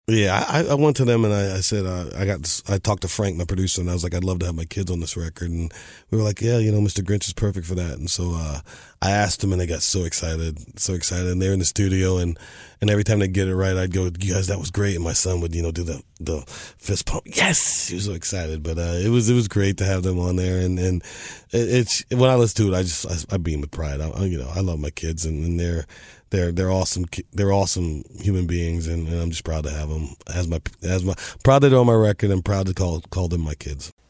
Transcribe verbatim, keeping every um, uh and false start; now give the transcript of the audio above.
Yeah, I, I went to them and I, I said uh, I got this, I talked to Frank, my producer, and I was like, I'd love to have my kids on this record, and we were like, yeah, you know, mister Grinch is perfect for that, and so uh, I asked them, and they got so excited, so excited, and they're in the studio, and and every time they get it right, I'd go, you guys, that was great, and my son would, you know, do the the fist pump, yes, he was so excited, but uh, it was it was great to have them on there, and and it, it's when I listen to it, I just I, I beam with pride, I, I, you know, I love my kids, and, and they're. They're they're awesome. They're awesome human beings, and, and I'm just proud to have them as my as my proud that they're on my record, and proud to call call them my kids.